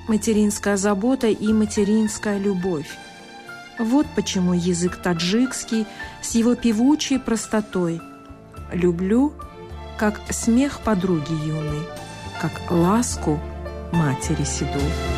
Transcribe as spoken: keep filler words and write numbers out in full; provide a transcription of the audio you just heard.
материнская забота и материнская любовь. Вот почему язык таджикский с его певучей простотой люблю, как смех подруги юной, как ласку матери седой.